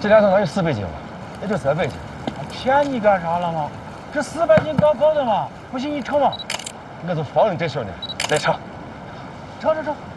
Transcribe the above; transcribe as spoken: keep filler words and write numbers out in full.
这两桶还有四百斤嘛，也就三百斤。 骗你干啥了吗？这四百斤高高的嘛，不信你称嘛。 我就放你这说呢，来称。 称称称。